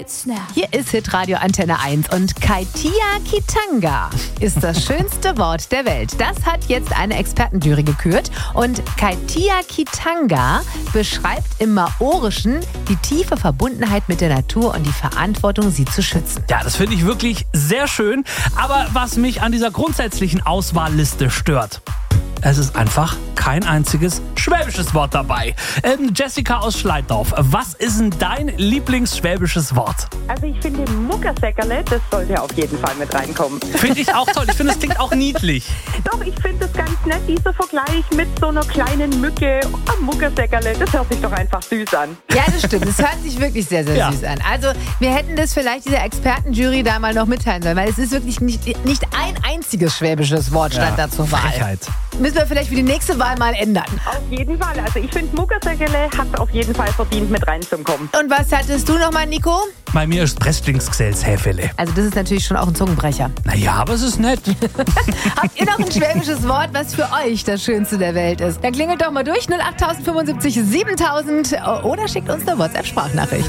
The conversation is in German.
Hier ist Hitradio Antenne 1 und Kaitia Kitanga ist das schönste Wort der Welt. Das hat jetzt eine Expertenjury gekürt und Kaitia Kitanga beschreibt im Maorischen die tiefe Verbundenheit mit der Natur und die Verantwortung, sie zu schützen. Ja, das finde ich wirklich sehr schön. Aber was mich an dieser grundsätzlichen Auswahlliste stört, es ist einfach kein einziges schwäbisches Wort dabei. Jessica aus Schleiddorf, was ist denn dein Lieblingsschwäbisches Wort? Also ich finde Muckersäckerle, das sollte auf jeden Fall mit reinkommen. Finde ich auch toll. Ich finde, es klingt auch niedlich. Doch, ich finde es ganz nett, dieser Vergleich mit so einer kleinen Mücke am Muckersäckerle. Das hört sich doch einfach süß an. Ja, das stimmt. Es hört sich wirklich sehr, sehr süß an. Also wir hätten das vielleicht dieser Expertenjury da mal noch mitteilen sollen, weil es ist wirklich nicht ein einziges schwäbisches Wort stand da zur Wahl. Frechheit. Müssen wir vielleicht für die nächste Wahl mal ändern. Auf jeden Fall. Also ich finde Muckersäckerle hat auf jeden Fall verdient, mit reinzukommen. Und was hattest du nochmal, Nico? Bei mir ist Presslingsgeselshäfele. Also das ist natürlich schon auch ein Zungenbrecher. Naja, aber es ist nett. Habt ihr noch ein schwäbisches Wort, was für euch das Schönste der Welt ist? Dann klingelt doch mal durch 08075 7000 oder schickt uns eine WhatsApp-Sprachnachricht.